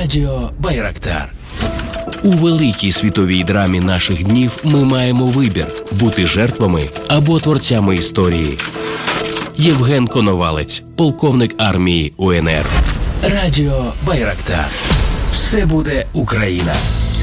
Радіо Байрактар. У великій світовій драмі наших днів ми маємо вибір – бути жертвами або творцями історії. Євген Коновалець, полковник армії УНР. Радіо Байрактар. Все буде Україна.